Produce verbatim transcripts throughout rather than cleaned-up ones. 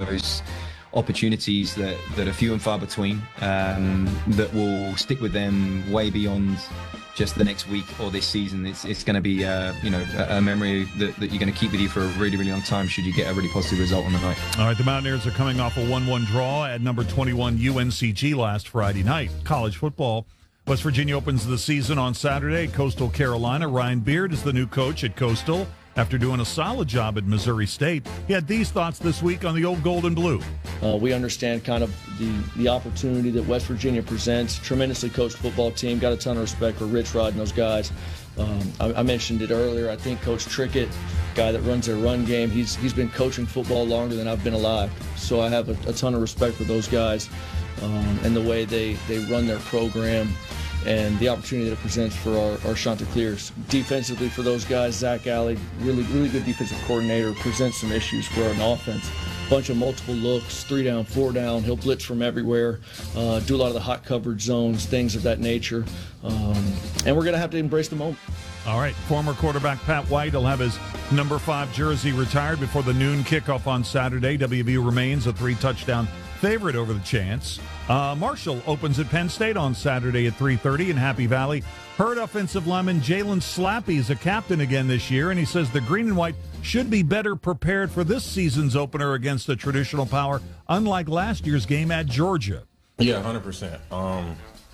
those opportunities that, that are few and far between, um, that will stick with them way beyond just the next week or this season. It's it's going to be uh, you know a, a memory that, that you're going to keep with you for a really, really long time should you get a really positive result on the night. All right, the Mountaineers are coming off a one one draw at number twenty-one U N C G last Friday night. College football. West Virginia opens the season on Saturday at Coastal Carolina. Ryan Beard is the new coach at Coastal after doing a solid job at Missouri State. He had these thoughts this week on the old gold and blue. Uh, we understand kind of the, the opportunity that West Virginia presents. Tremendously coached football team. Got a ton of respect for Rich Rod and those guys. Um, I, I mentioned it earlier. I think Coach Trickett, guy that runs their run game, he's he's been coaching football longer than I've been alive. So I have a, a ton of respect for those guys um, and the way they, they run their program and the opportunity that it presents for our, our Chanticleers. Defensively for those guys, Zach Alley, really, really good defensive coordinator, presents some issues for an offense. Bunch of multiple looks, three down, four down. He'll blitz from everywhere, uh, do a lot of the hot coverage zones, things of that nature. Um, and we're going to have to embrace the moment. All right, former quarterback Pat White will have his number five jersey retired before the noon kickoff on Saturday. W V U remains a three-touchdown favorite over the Chance. Uh, Marshall opens at Penn State on Saturday at three thirty in Happy Valley. Herd offensive lineman Jalen Slappy is a captain again this year, and he says the Green and White should be better prepared for this season's opener against a traditional power, unlike last year's game at Georgia. Yeah, one hundred percent. Um,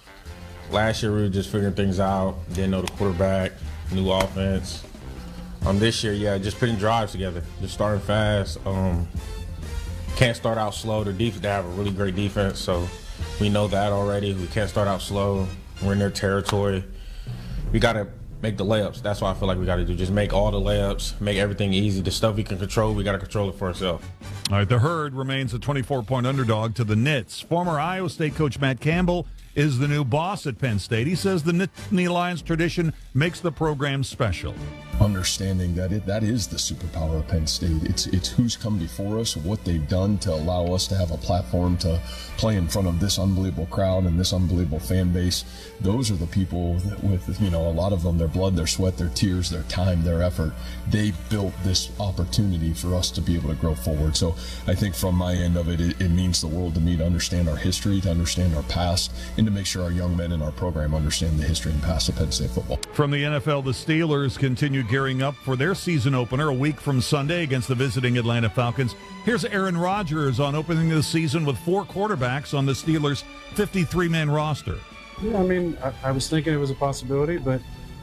last year we were just figuring things out, didn't know the quarterback, new offense. Um, this year, yeah, just putting drives together, just starting fast. Um, can't start out slow. The defense, they have a really great defense, so we know that already. We can't start out slow. We're in their territory. We got to make the layups. That's what I feel like we got to do. Just make all the layups, make everything easy. The stuff we can control, we got to control it for ourselves. All right, the Herd remains a twenty-four point underdog to the Nits. Former Iowa State coach Matt Campbell is the new boss at Penn State. He says the Nittany Lions tradition makes the program special. Understanding that it that is the superpower of Penn State. It's it's who's come before us, what they've done to allow us to have a platform to play in front of this unbelievable crowd and this unbelievable fan base. Those are the people that with, you know, a lot of them, their blood, their sweat, their tears, their time, their effort, they built this opportunity for us to be able to grow forward. So I think from my end of it, it, it means the world to me to understand our history, to understand our past, and to make sure our young men in our program understand the history and past of Penn State football. From the N F L, the Steelers continue gearing up for their season opener a week from Sunday against the visiting Atlanta Falcons. Here's Aaron Rodgers on opening the season with four quarterbacks on the Steelers' fifty-three man roster. Yeah, I mean, I, I was thinking it was a possibility, but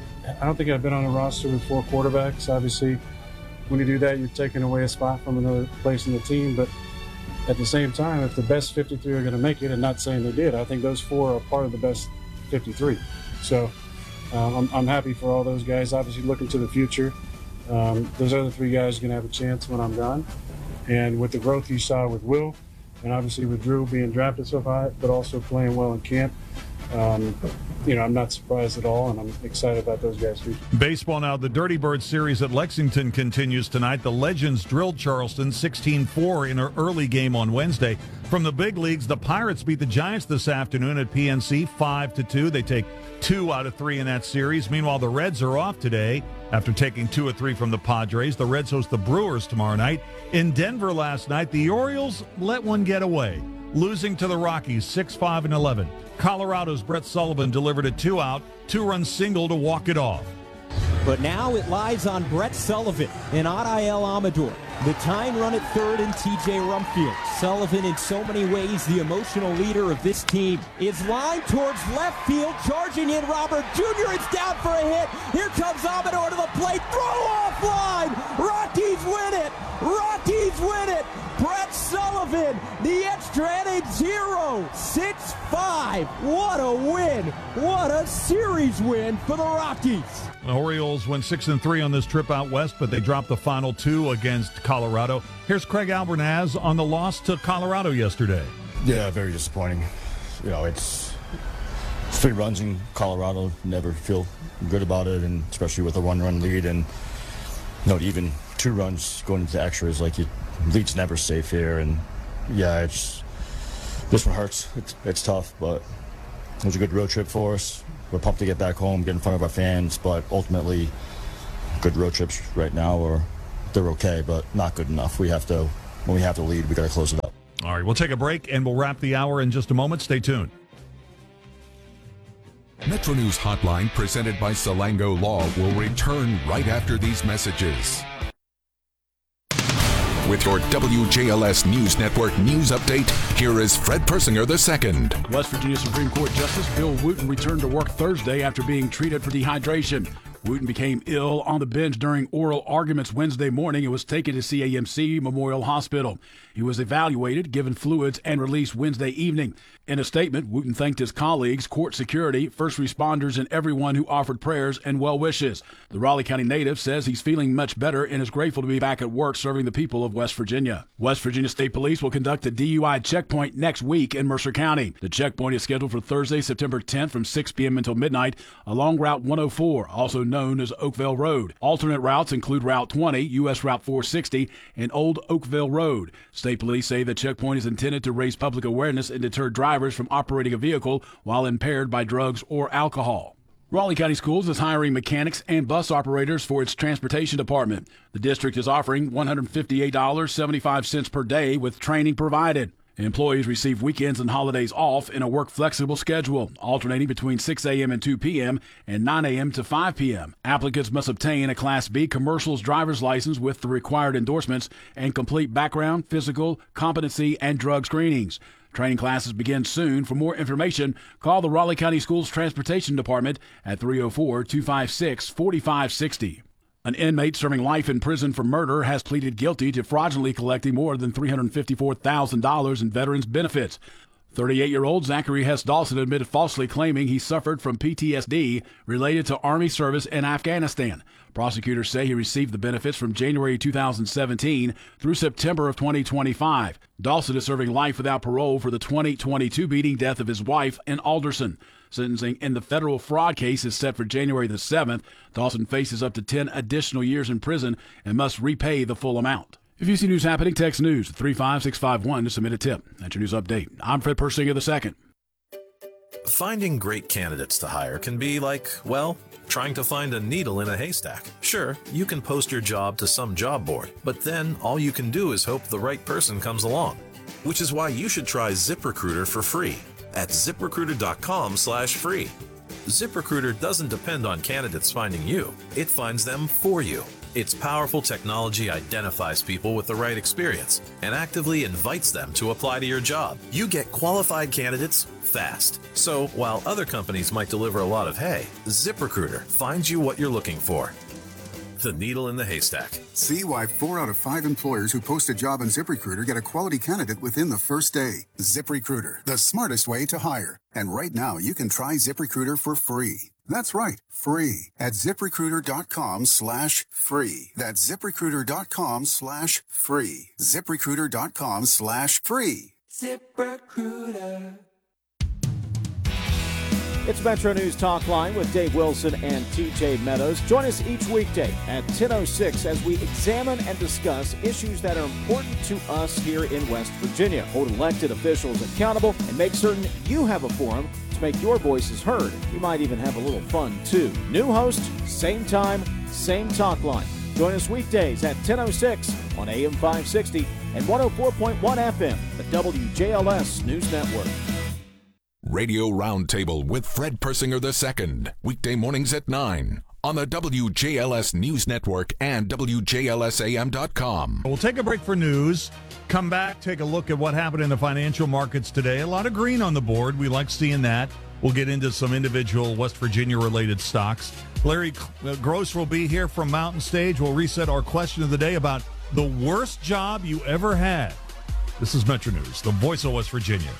I don't think I've been on a roster with four quarterbacks. Obviously, when you do that, you're taking away a spot from another place in the team. But at the same time, if the best fifty-three are going to make it, and not saying they did, I think those four are part of the best fifty-three. So um, I'm, I'm happy for all those guys. Obviously, looking to the future, um, those other three guys are going to have a chance when I'm done. And with the growth you saw with Will, and obviously with Drew being drafted so high, but also playing well in camp, Um, you know, I'm not surprised at all, and I'm excited about those guys' future. Baseball now. The Dirty Bird series at Lexington continues tonight. The Legends drilled Charleston sixteen four in an early game on Wednesday. From the big leagues, the Pirates beat the Giants this afternoon at P N C five to two. They take two out of three in that series. Meanwhile, the Reds are off today after taking two or three from the Padres. The Reds host the Brewers tomorrow night. In Denver last night, the Orioles let one get away, losing to the Rockies six five and eleven. Colorado's Brett Sullivan delivered a two-out, two-run single to walk it off. But now it lies on Brett Sullivan and Adael Amador. The tying run at third and T J Rumfield. Sullivan, in so many ways, the emotional leader of this team, is lined towards left field, charging in Robert Junior It's down for a hit. Here comes Amador to the plate. Throw off line. Rockies win it. Rockies win it. Brett Sullivan, the extra inning hero. six five. What a win. What a series win for the Rockies. The Orioles went six and three on this trip out west, but they dropped the final two against Colorado. Here's Craig Albernaz on the loss to Colorado yesterday. Yeah, very disappointing. You know, it's three runs in Colorado. Never feel good about it, and especially with a one-run lead, and you know, even two runs going into extras, like you, lead's never safe here. And yeah, it's this one hurts. It's, it's tough, but it was a good road trip for us. We're pumped to get back home, get in front of our fans, but ultimately, good road trips right now are they're okay, but not good enough. We have to when we have the lead, we got to close it up. All right, we'll take a break, and we'll wrap the hour in just a moment. Stay tuned. Metro News Hotline, presented by Salango Law, will return right after these messages. With your W J L S News Network news update, here is Fred Persinger the second. West Virginia Supreme Court Justice Bill Wooten returned to work Thursday after being treated for dehydration. Wooten became ill on the bench during oral arguments Wednesday morning and was taken to C A M C Memorial Hospital. He was evaluated, given fluids, and released Wednesday evening. In a statement, Wooten thanked his colleagues, court security, first responders, and everyone who offered prayers and well wishes. The Raleigh County native says he's feeling much better and is grateful to be back at work serving the people of West Virginia. West Virginia State Police will conduct a D U I checkpoint next week in Mercer County. The checkpoint is scheduled for Thursday, September tenth from six p.m. until midnight along Route one oh four, also known as Oakville Road. Alternate routes include Route twenty, U S Route four sixty, and Old Oakville Road. State police say the checkpoint is intended to raise public awareness and deter drivers from operating a vehicle while impaired by drugs or alcohol. Raleigh County Schools is hiring mechanics and bus operators for its transportation department. The district is offering one hundred fifty-eight dollars and seventy-five cents per day with training provided. Employees receive weekends and holidays off in a work-flexible schedule, alternating between six a.m. and two p.m. and nine a.m. to five p.m. Applicants must obtain a Class B commercial's driver's license with the required endorsements and complete background, physical, competency, and drug screenings. Training classes begin soon. For more information, call the Raleigh County Schools Transportation Department at three oh four, two five six, four five six oh. An inmate serving life in prison for murder has pleaded guilty to fraudulently collecting more than three hundred fifty-four thousand dollars in veterans' benefits. thirty-eight-year-old Zachary Hess Dawson admitted falsely claiming he suffered from P T S D related to Army service in Afghanistan. Prosecutors say he received the benefits from January two thousand seventeen through September of twenty twenty-five. Dawson is serving life without parole for the twenty twenty-two beating death of his wife in Alderson. Sentencing in the federal fraud case is set for January the seventh. Dawson faces up to ten additional years in prison and must repay the full amount. If you see news happening, text news at three five six five one to submit a tip. That's your news update. I'm Fred Persinger the second. Finding great candidates to hire can be like, well, trying to find a needle in a haystack. Sure, you can post your job to some job board, but then all you can do is hope the right person comes along. Which is why you should try ZipRecruiter for free at ZipRecruiter.com slash free. ZipRecruiter doesn't depend on candidates finding you. It finds them for you. Its powerful technology identifies people with the right experience and actively invites them to apply to your job. You get qualified candidates fast. So while other companies might deliver a lot of hay, ZipRecruiter finds you what you're looking for. The needle in the haystack. See why four out of five employers who post a job on ZipRecruiter get a quality candidate within the first day. ZipRecruiter, the smartest way to hire. And right now, you can try ZipRecruiter for free. That's right, free at ZipRecruiter.com slash free. That's ZipRecruiter.com slash free. ZipRecruiter.com slash free. ZipRecruiter. It's Metro News Talk Line with Dave Wilson and T J Meadows. Join us each weekday at ten oh six as we examine and discuss issues that are important to us here in West Virginia. Hold elected officials accountable and make certain you have a forum to make your voices heard. We might even have a little fun, too. New host, same time, same talk line. Join us weekdays at ten oh six on A M five sixty and one oh four point one F M, the W J L S News Network. Radio Roundtable with Fred Persinger the second, weekday mornings at nine on the W J L S News Network and W J L S A M dot com. We'll take a break for news, come back, take a look at what happened in the financial markets today. A lot of green on the board. We like seeing that. We'll get into some individual West Virginia-related stocks. Larry Gross will be here from Mountain Stage. We'll reset our question of the day about the worst job you ever had. This is Metro News, the voice of West Virginia.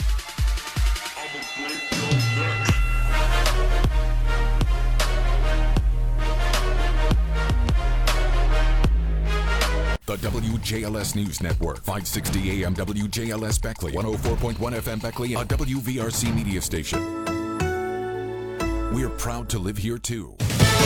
The W J L S News Network, five sixty A M W J L S Beckley, one oh four point one F M Beckley, a W V R C media station. We're proud to live here, too.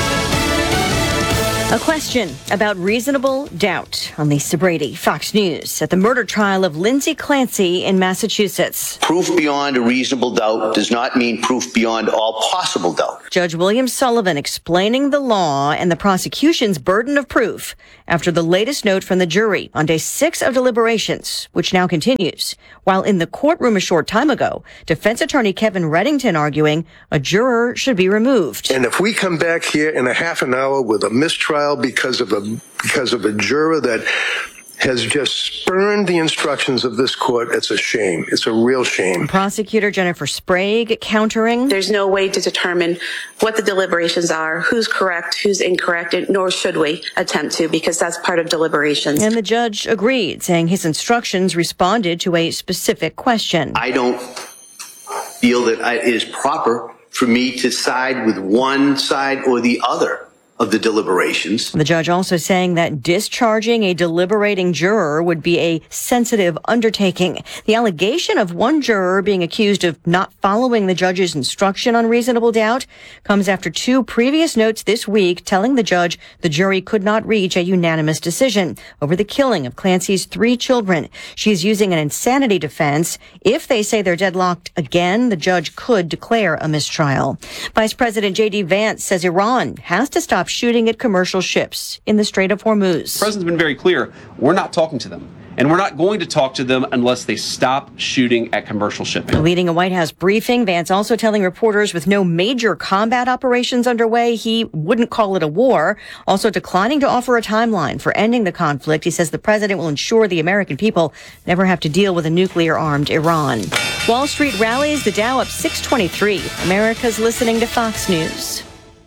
A question about reasonable doubt on Lisa Brady, Fox News, at the murder trial of Lindsay Clancy in Massachusetts. Proof beyond a reasonable doubt does not mean proof beyond all possible doubt. Judge William Sullivan explaining the law and the prosecution's burden of proof after the latest note from the jury on day six of deliberations, which now continues. While in the courtroom a short time ago, defense attorney Kevin Reddington arguing a juror should be removed. And if we come back here in a half an hour with a mistrial because of a because of a juror that has just spurned the instructions of this court, it's a shame. It's a real shame. Prosecutor Jennifer Sprague countering. There's no way to determine what the deliberations are, who's correct, who's incorrect, nor should we attempt to, because that's part of deliberations. And the judge agreed, saying his instructions responded to a specific question. I don't feel that it is proper for me to side with one side or the other of the deliberations. The judge also saying that discharging a deliberating juror would be a sensitive undertaking. The allegation of one juror being accused of not following the judge's instruction on reasonable doubt comes after two previous notes this week telling the judge the jury could not reach a unanimous decision over the killing of Clancy's three children. She's using an insanity defense. If they say they're deadlocked again, the judge could declare a mistrial. Vice President J D Vance says Iran has to stop shooting at commercial ships in the Strait of Hormuz. The president's been very clear. We're not talking to them. And we're not going to talk to them unless they stop shooting at commercial shipping. Leading a White House briefing, Vance also telling reporters with no major combat operations underway, he wouldn't call it a war. Also declining to offer a timeline for ending the conflict. He says the president will ensure the American people never have to deal with a nuclear-armed Iran. Wall Street rallies, the Dow up six twenty-three. America's listening to Fox News.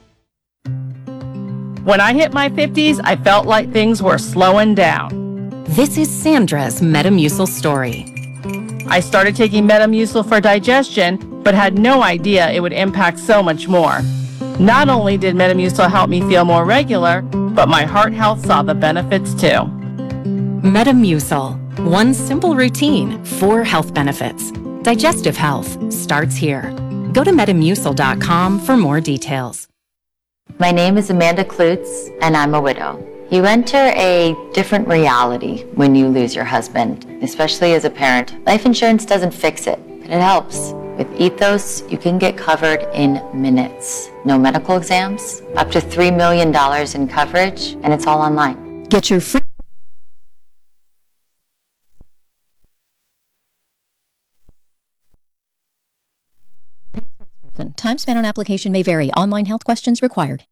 When I hit my fifties, I felt like things were slowing down. This is Sandra's Metamucil story. I started taking Metamucil for digestion, but had no idea it would impact so much more. Not only did Metamucil help me feel more regular, but my heart health saw the benefits too. Metamucil. One simple routine, four health benefits. Digestive health starts here. Go to metamucil dot com for more details. My name is Amanda Klutz, and I'm a widow. You enter a different reality when you lose your husband, especially as a parent. Life insurance doesn't fix it, but it helps. With Ethos, you can get covered in minutes. No medical exams, up to three million dollars in coverage, and it's all online. Get your free Time spent on application may vary. Online health questions required.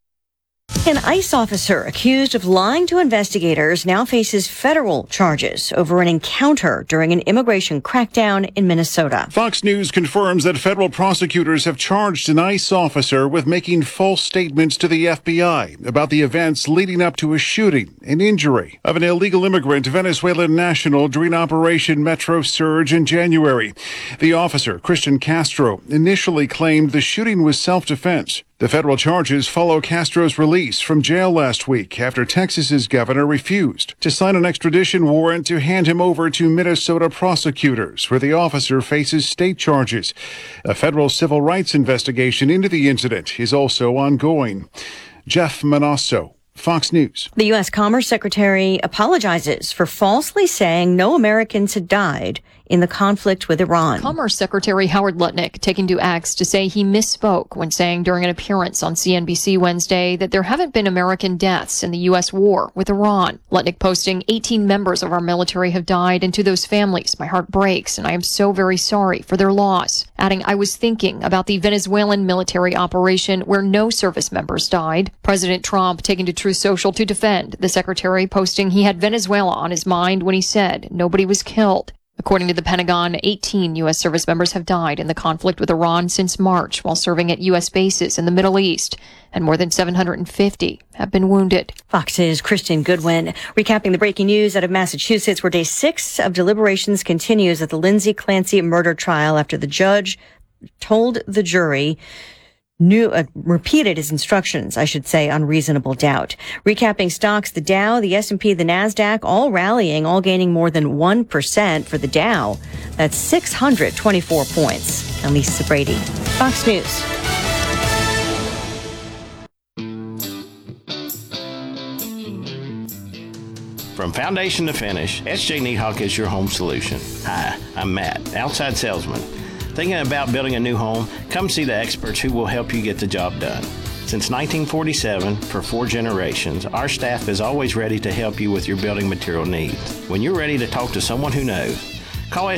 An ICE officer accused of lying to investigators now faces federal charges over an encounter during an immigration crackdown in Minnesota. Fox News confirms that federal prosecutors have charged an ICE officer with making false statements to the F B I about the events leading up to a shooting and injury of an illegal immigrant Venezuelan national during Operation Metro Surge in January. The officer, Christian Castro, initially claimed the shooting was self-defense. The federal charges follow Castro's release from jail last week after Texas's governor refused to sign an extradition warrant to hand him over to Minnesota prosecutors, where the officer faces state charges. A federal civil rights investigation into the incident is also ongoing. Jeff Manasso, Fox News. The U S Commerce Secretary apologizes for falsely saying no Americans had died in the conflict with Iran. Commerce Secretary Howard Lutnick taking to X to say he misspoke when saying during an appearance on C N B C Wednesday that there haven't been American deaths in the U S war with Iran. Lutnick posting, eighteen members of our military have died, and to those families, my heart breaks, and I am so very sorry for their loss. Adding, I was thinking about the Venezuelan military operation where no service members died. President Trump taking to Truth Social to defend the secretary, posting he had Venezuela on his mind when he said nobody was killed. According to the Pentagon, eighteen U S service members have died in the conflict with Iran since March while serving at U S bases in the Middle East, and more than seven hundred fifty have been wounded. Fox's Kristen Goodwin recapping the breaking news out of Massachusetts, where day six of deliberations continues at the Lindsay Clancy murder trial after the judge told the jury New, uh, repeated his instructions, I should say, on reasonable doubt. Recapping stocks, the Dow, the S and P, the NASDAQ, all rallying, all gaining more than one percent for the Dow. That's six hundred twenty-four points. I'm Lisa Brady, Fox News. From foundation to finish, S J Niehawk is your home solution. Hi, I'm Matt, outside salesman. Thinking about building a new home? Come see the experts who will help you get the job done. Since nineteen forty-seven, for four generations, our staff is always ready to help you with your building material needs. When you're ready to talk to someone who knows, call